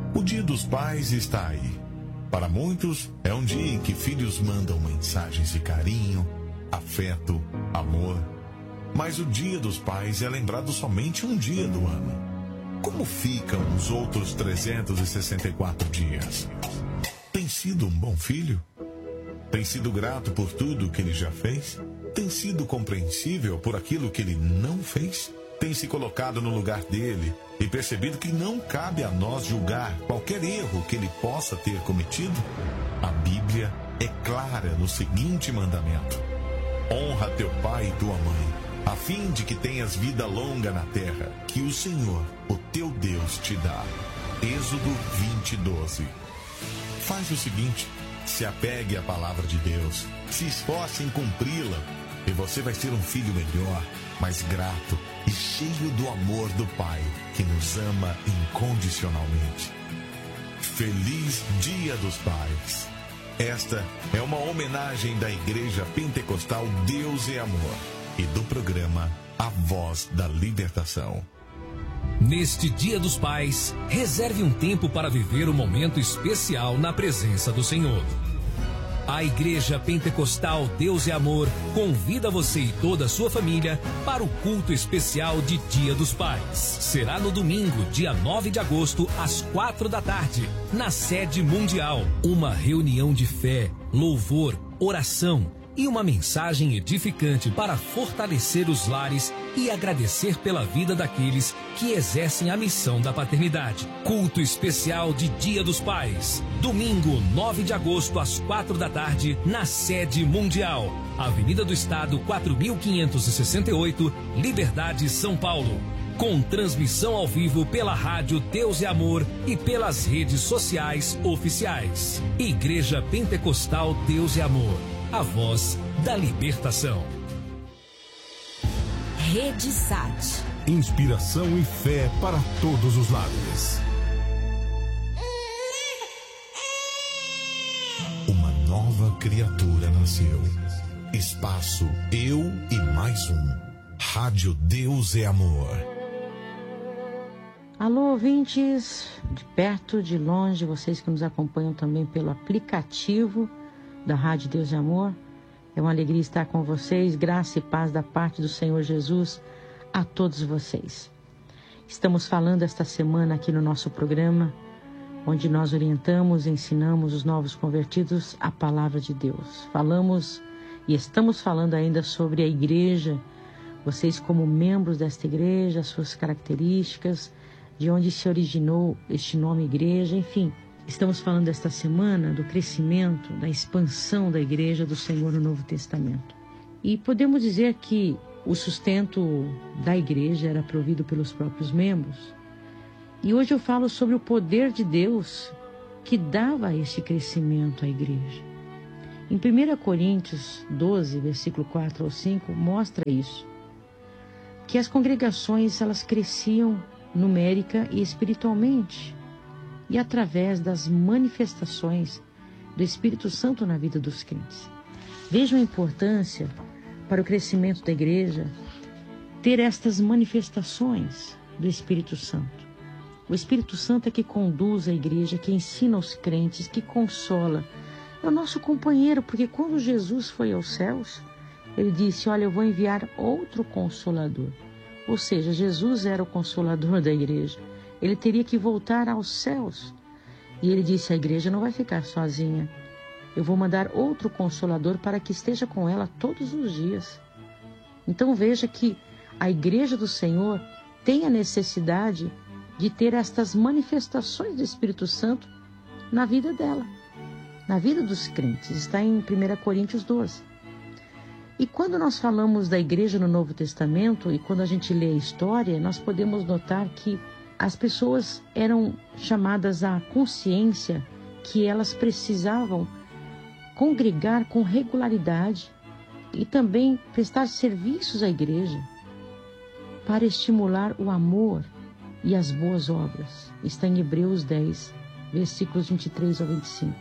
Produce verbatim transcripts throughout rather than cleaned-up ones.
O Dia dos Pais está aí. Para muitos, é um dia em que filhos mandam mensagens de carinho, afeto, amor. Mas o Dia dos Pais é lembrado somente um dia do ano. Como ficam os outros trezentos e sessenta e quatro dias? Tem sido um bom filho? Tem sido grato por tudo que ele já fez? Tem sido compreensível por aquilo que ele não fez? Tem se colocado no lugar dele e percebido que não cabe a nós julgar qualquer erro que ele possa ter cometido? A Bíblia é clara no seguinte mandamento: honra teu pai e tua mãe, a fim de que tenhas vida longa na terra, que o Senhor, o teu Deus, te dá. Êxodo vinte, doze. Faz o seguinte: se apegue à palavra de Deus, se esforce em cumpri-la, e você vai ser um filho melhor, mais grato e cheio do amor do Pai, que nos ama incondicionalmente. Feliz Dia dos Pais! Esta é uma homenagem da Igreja Pentecostal Deus é Amor e do programa A Voz da Libertação. Neste Dia dos Pais, reserve um tempo para viver um momento especial na presença do Senhor. A Igreja Pentecostal Deus é Amor convida você e toda a sua família para o culto especial de Dia dos Pais. Será no domingo, dia nove de agosto, às quatro da tarde, na sede mundial. Uma reunião de fé, louvor, oração e uma mensagem edificante para fortalecer os lares e agradecer pela vida daqueles que exercem a missão da paternidade. Culto especial de Dia dos Pais. Domingo, nove de agosto, às quatro da tarde, na sede mundial. Avenida do Estado, quatro mil quinhentos e sessenta e oito, Liberdade, São Paulo. Com transmissão ao vivo pela rádio Deus é Amor e pelas redes sociais oficiais. Igreja Pentecostal Deus é Amor. A voz da libertação. Rede Sat. Inspiração e fé para todos os lados. Uma nova criatura nasceu. Espaço Eu e Mais Um. Rádio Deus é Amor. Alô, ouvintes, de perto, de longe, vocês que nos acompanham também pelo aplicativo da Rádio Deus e Amor. É uma alegria estar com vocês, graça e paz da parte do Senhor Jesus a todos vocês. Estamos falando esta semana aqui no nosso programa, onde nós orientamos e ensinamos os novos convertidos a palavra de Deus. Falamos e estamos falando ainda sobre a igreja, vocês como membros desta igreja, as suas características, de onde se originou este nome igreja, enfim. Estamos falando esta semana do crescimento, da expansão da Igreja do Senhor no Novo Testamento. E podemos dizer que o sustento da Igreja era provido pelos próprios membros. E hoje eu falo sobre o poder de Deus que dava esse crescimento à Igreja. Em primeira Coríntios doze, versículo quatro ao cinco, mostra isso. Que as congregações, elas cresciam numérica e espiritualmente, e através das manifestações do Espírito Santo na vida dos crentes. Vejam a importância para o crescimento da igreja ter estas manifestações do Espírito Santo. O Espírito Santo é que conduz a igreja, que ensina os crentes, que consola. É o nosso companheiro, porque quando Jesus foi aos céus, ele disse: olha, eu vou enviar outro Consolador. Ou seja, Jesus era o Consolador da igreja. Ele teria que voltar aos céus. E ele disse: a igreja não vai ficar sozinha. Eu vou mandar outro Consolador para que esteja com ela todos os dias. Então veja que a igreja do Senhor tem a necessidade de ter estas manifestações do Espírito Santo na vida dela, na vida dos crentes. Está em primeira Coríntios doze. E quando nós falamos da igreja no Novo Testamento, e quando a gente lê a história, nós podemos notar que as pessoas eram chamadas à consciência que elas precisavam congregar com regularidade e também prestar serviços à igreja para estimular o amor e as boas obras. Está em Hebreus dez, versículos vinte e três ao vinte e cinco.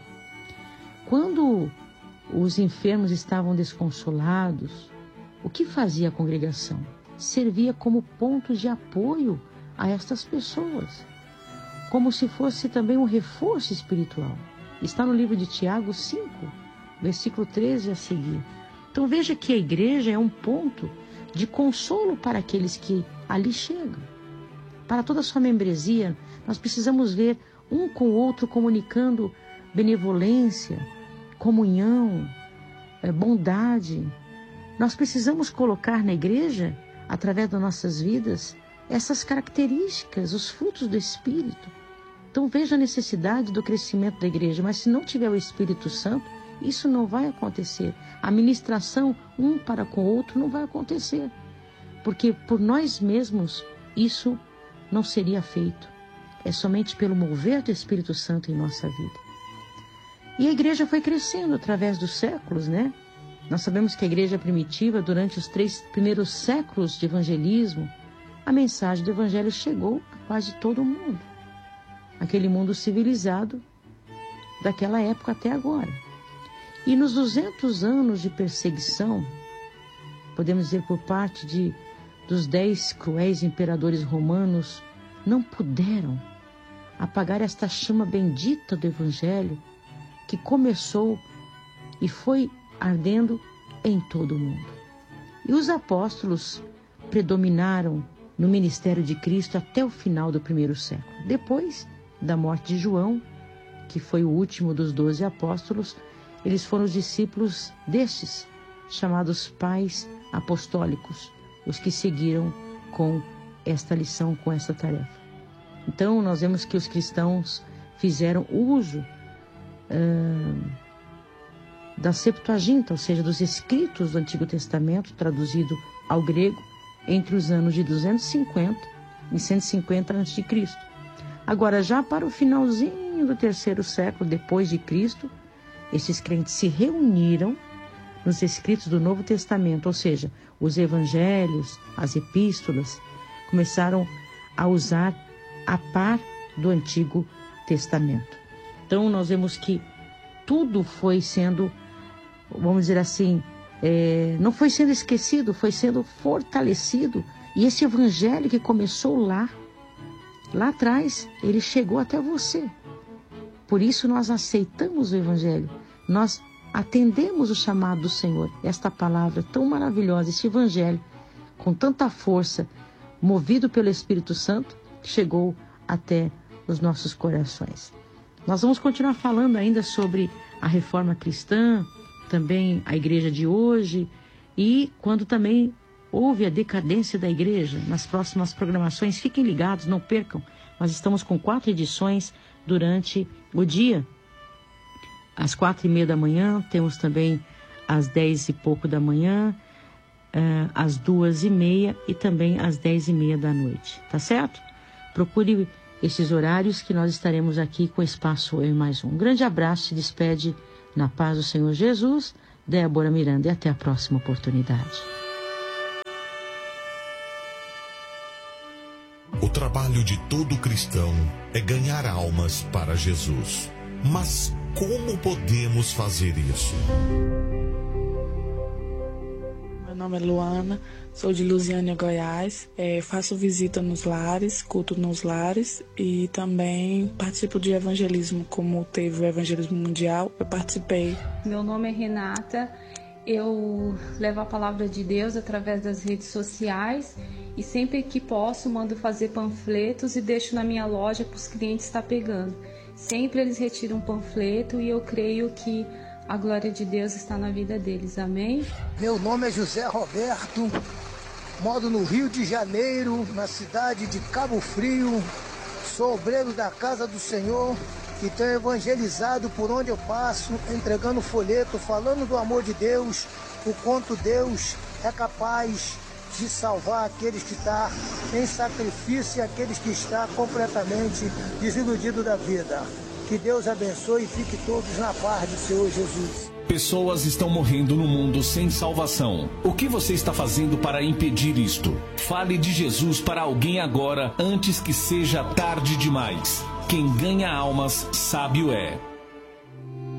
Quando os enfermos estavam desconsolados, o que fazia a congregação? Servia como ponto de apoio a estas pessoas. como se fosse também um reforço espiritual. Está no livro de Tiago cinco, versículo treze a seguir. Então veja que a igreja é um ponto de consolo para aqueles que ali chegam. Para toda a sua membresia, nós precisamos ver um com o outro comunicando benevolência, comunhão, bondade. Nós precisamos colocar na igreja, através das nossas vidas, essas características, os frutos do Espírito. Então veja a necessidade do crescimento da igreja, mas se não tiver o Espírito Santo, isso não vai acontecer. A ministração um para com o outro não vai acontecer, porque por nós mesmos isso não seria feito. É somente pelo mover do Espírito Santo em nossa vida. E a igreja foi crescendo através dos séculos, né? Nós sabemos que a igreja primitiva, durante os três primeiros séculos de evangelismo, a mensagem do evangelho chegou a quase todo mundo. Aquele mundo civilizado daquela época até agora. E nos duzentos anos de perseguição, podemos dizer por parte de, dos dez cruéis imperadores romanos, não puderam apagar esta chama bendita do evangelho que começou e foi ardendo em todo o mundo. E os apóstolos predominaram no ministério de Cristo até o final do primeiro século. Depois da morte de João, que foi o último dos doze apóstolos, eles foram os discípulos destes, chamados pais apostólicos, os que seguiram com esta lição, com essa tarefa. Então, nós vemos que os cristãos fizeram uso uh, da Septuaginta, ou seja, dos escritos do Antigo Testamento, traduzido ao grego, entre os anos de duzentos e cinquenta e cento e cinquenta antes de Cristo. Agora, já para o finalzinho do terceiro século depois de Cristo, esses crentes se reuniram nos escritos do Novo Testamento, ou seja, os evangelhos, as epístolas, começaram a usar a par do Antigo Testamento. Então, nós vemos que tudo foi sendo, vamos dizer assim, é, não foi sendo esquecido, foi sendo fortalecido. E esse evangelho que começou lá, lá atrás, ele chegou até você. Por isso nós aceitamos o evangelho, nós atendemos o chamado do Senhor. Esta palavra tão maravilhosa, esse evangelho, com tanta força, movido pelo Espírito Santo, chegou até os nossos corações. Nós vamos continuar falando ainda sobre a reforma cristã, também a igreja de hoje, e quando também houve a decadência da igreja. Nas próximas programações, fiquem ligados, não percam. Nós estamos com quatro edições durante o dia. Às quatro e meia da manhã, temos também às dez e pouco da manhã, uh, às duas e meia e também às dez e meia da noite. Tá certo? Procure esses horários que nós estaremos aqui com Espaço Eu Mais Um. Um grande abraço, se despede na paz do Senhor Jesus, Débora Miranda, e até a próxima oportunidade. O trabalho de todo cristão é ganhar almas para Jesus. Mas como podemos fazer isso? Meu nome é Luana, sou de Lusiânia, Goiás. É, faço visita nos lares, culto nos lares e também participo de evangelismo, como teve o evangelismo mundial, eu participei. Meu nome é Renata, eu levo a palavra de Deus através das redes sociais e sempre que posso mando fazer panfletos e deixo na minha loja para os clientes estar pegando. Sempre eles retiram um panfleto e eu creio que a glória de Deus está na vida deles. Amém? Meu nome é José Roberto, moro no Rio de Janeiro, na cidade de Cabo Frio. Sou obreiro da Casa do Senhor e tenho evangelizado por onde eu passo, entregando folheto, falando do amor de Deus, o quanto Deus é capaz de salvar aqueles que estão em sacrifício e aqueles que estão completamente desiludidos da vida. Que Deus abençoe e fique todos na paz do Senhor Jesus. Pessoas estão morrendo no mundo sem salvação. O que você está fazendo para impedir isto? Fale de Jesus para alguém agora, antes que seja tarde demais. Quem ganha almas, sábio é.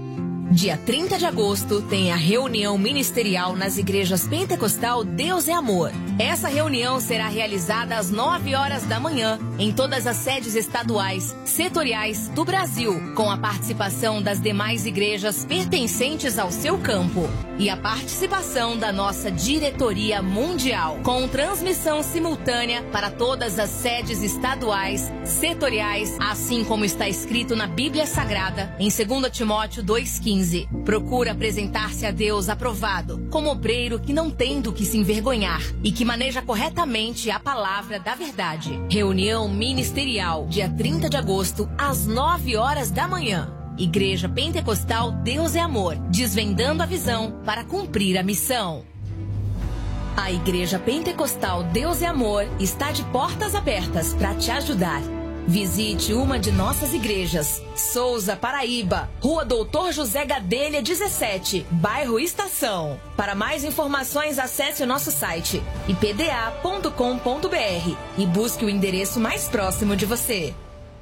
Dia trinta de agosto tem a reunião ministerial nas igrejas Pentecostal Deus é Amor. Essa reunião será realizada às nove horas da manhã em todas as sedes estaduais, setoriais do Brasil, com a participação das demais igrejas pertencentes ao seu campo e a participação da nossa diretoria mundial, com transmissão simultânea para todas as sedes estaduais, setoriais, assim como está escrito na Bíblia Sagrada em dois Timóteo dois, quinze. Procura apresentar-se a Deus aprovado, como obreiro que não tem do que se envergonhar e que maneja corretamente a palavra da verdade. Reunião ministerial, dia trinta de agosto, às nove horas da manhã. Igreja Pentecostal Deus é Amor, desvendando a visão para cumprir a missão. A Igreja Pentecostal Deus é Amor está de portas abertas para te ajudar. Visite uma de nossas igrejas. Souza, Paraíba, Rua Doutor José Gadelha, dezessete, bairro Estação. Para mais informações, acesse o nosso site i p d a ponto com ponto b r e busque o endereço mais próximo de você.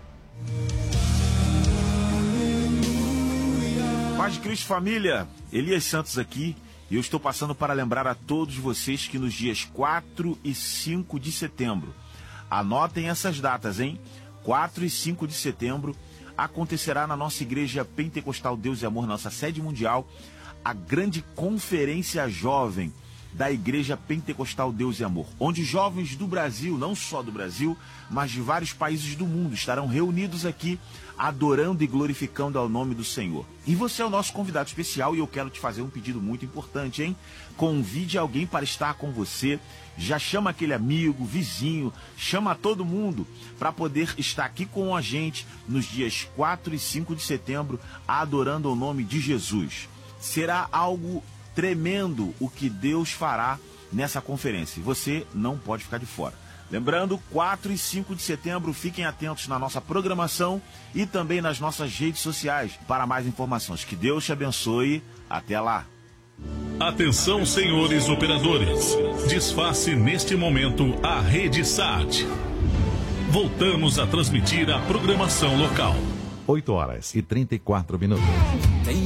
Paz de Cristo, família, Elias Santos aqui, e eu estou passando para lembrar a todos vocês que nos dias quatro e cinco de setembro, anotem essas datas, hein? quatro e cinco de setembro, acontecerá na nossa Igreja Pentecostal Deus e Amor, nossa sede mundial, a grande conferência jovem da Igreja Pentecostal Deus e Amor, onde jovens do Brasil, não só do Brasil, mas de vários países do mundo, estarão reunidos aqui, adorando e glorificando ao nome do Senhor. E você é o nosso convidado especial e eu quero te fazer um pedido muito importante, hein? Convide alguém para estar com você, já chama aquele amigo, vizinho, chama todo mundo para poder estar aqui com a gente nos dias quatro e cinco de setembro, adorando ao nome de Jesus. Será algo tremendo o que Deus fará nessa conferência. Você não pode ficar de fora. Lembrando, quatro e cinco de setembro, fiquem atentos na nossa programação e também nas nossas redes sociais para mais informações. Que Deus te abençoe. Até lá. Atenção, senhores operadores. Desface neste momento a Rede Sat. Voltamos a transmitir a programação local. oito horas e trinta e quatro minutos.